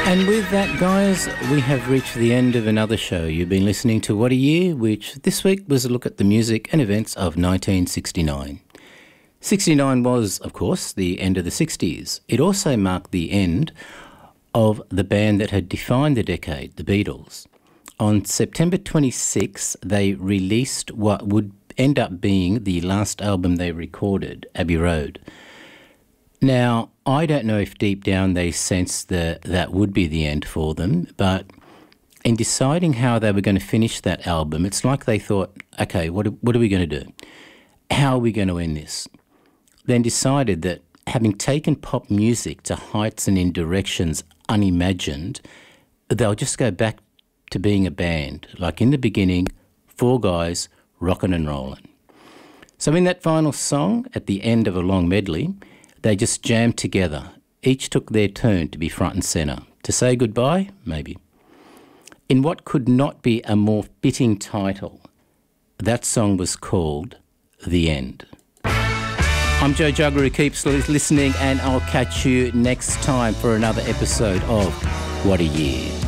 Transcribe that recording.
And with that, guys, we have reached the end of another show. You've been listening to What a Year, which this week was a look at the music and events of 1969. 69 was, of course, the end of the 60s. It also marked the end of the band that had defined the decade, the Beatles. On September 26, they released what would end up being the last album they recorded, Abbey Road. Now, I don't know if deep down they sensed that would be the end for them, but in deciding how they were going to finish that album, it's like they thought, okay, what are we going to do? How are we going to end this? Then decided that having taken pop music to heights and in directions unimagined, they'll just go back to being a band, like in the beginning, four guys rocking and rolling. So in that final song, at the end of a long medley, they just jammed together. Each took their turn to be front and centre. To say goodbye? Maybe. In what could not be a more fitting title, that song was called The End. I'm Joe Jugger, who keeps listening, and I'll catch you next time for another episode of What a Year.